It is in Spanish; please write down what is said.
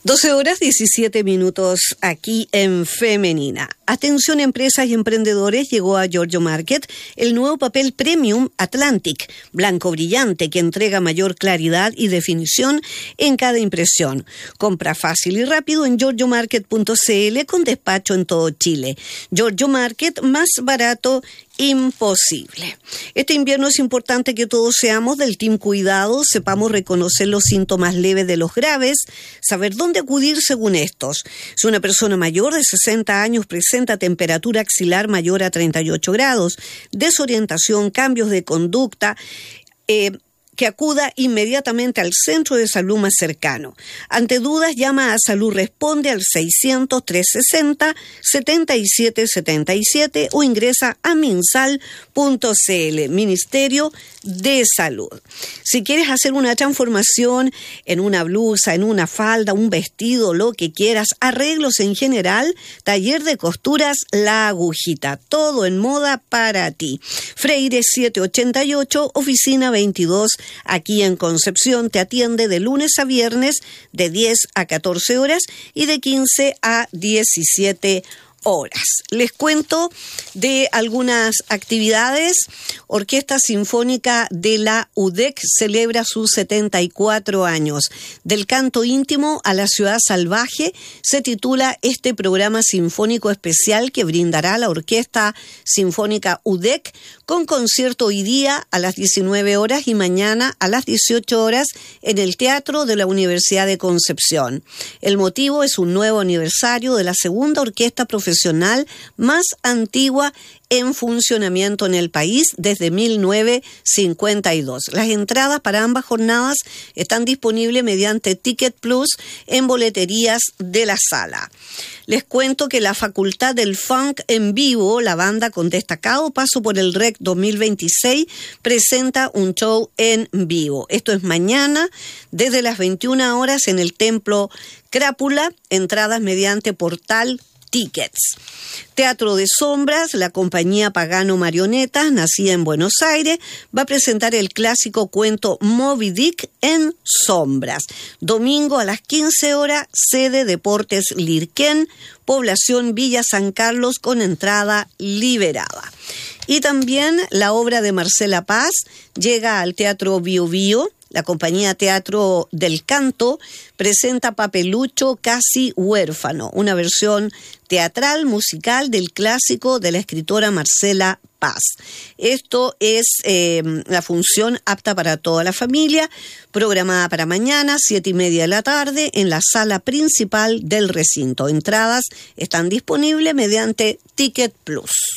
12:17 aquí en Femenina. Atención empresas y emprendedores, llegó a Giorgio Market el nuevo papel Premium Atlantic, blanco brillante que entrega mayor claridad y definición en cada impresión. Compra fácil y rápido en giorgiomarket.cl con despacho en todo Chile. Giorgio Market, más barato imposible. Este invierno es importante que todos seamos del team cuidado, sepamos reconocer los síntomas leves de los graves, saber dónde acudir según estos. Si una persona mayor de 60 años presenta temperatura axilar mayor a 38 grados, desorientación, cambios de conducta, que acuda inmediatamente al centro de salud más cercano. Ante dudas, llama a Salud Responde al 600-360-7777 o ingresa a minsal.cl, Ministerio de Salud. Si quieres hacer una transformación en una blusa, en una falda, un vestido, lo que quieras, arreglos en general, taller de costuras La Agujita, todo en moda para ti. Freire 788, oficina 22, aquí en Concepción. Te atiende de lunes a viernes de 10 a 14 horas y de 15 a 17 horas. Les cuento de algunas actividades. Orquesta Sinfónica de la UDEC celebra sus 74 años. Del canto íntimo a la ciudad salvaje se titula este programa sinfónico especial que brindará la Orquesta Sinfónica UDEC con concierto hoy día a las 19 horas y mañana a las 18 horas en el Teatro de la Universidad de Concepción. El motivo es un nuevo aniversario de la segunda orquesta profesional más antigua en funcionamiento en el país desde 1952. Las entradas para ambas jornadas están disponibles mediante Ticket Plus en boleterías de la sala. Les cuento que la Facultad del Funk en vivo, la banda con destacado paso por el REC 2026, presenta un show en vivo. Esto es mañana desde las 21 horas en el Templo Crápula, entradas mediante portal Tickets. Teatro de Sombras, la compañía Pagano Marionetas, nacida en Buenos Aires, va a presentar el clásico cuento Moby Dick en sombras. Domingo a las 15 horas, sede Deportes Lirquén, población Villa San Carlos, con entrada liberada. Y también la obra de Marcela Paz llega al Teatro Bio Bio. La compañía Teatro del Canto presenta Papelucho Casi Huérfano, una versión teatral musical del clásico de la escritora Marcela Paz. Esto es la función apta para toda la familia, programada para mañana, 7:30 de la tarde, en la sala principal del recinto. Entradas están disponibles mediante Ticket Plus.